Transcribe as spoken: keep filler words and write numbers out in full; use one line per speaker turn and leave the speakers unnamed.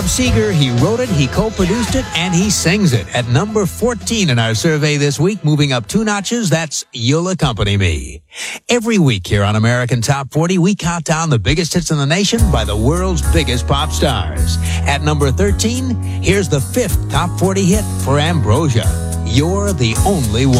Bob Seger, he wrote it, he co-produced it, and he sings it. At number fourteen in our survey this week, moving up two notches, that's You'll Accompany Me. Every week here on American Top forty, we count down the biggest hits in the nation by the world's biggest pop stars. At number thirteen, here's the fifth Top forty hit for Ambrosia, You're the Only One.